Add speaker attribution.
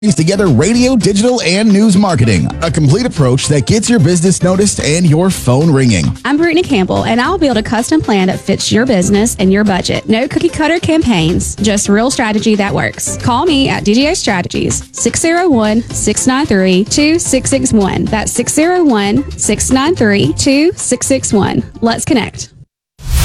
Speaker 1: Together radio, digital, and news marketing. A complete approach that gets your business noticed and your phone ringing.
Speaker 2: I'm Brittany Campbell, and I'll build a custom plan that fits your business and your budget. No cookie cutter campaigns, just real strategy that works. Call me at DGA Strategies, 601-693-2661. That's 601-693-2661. Let's connect.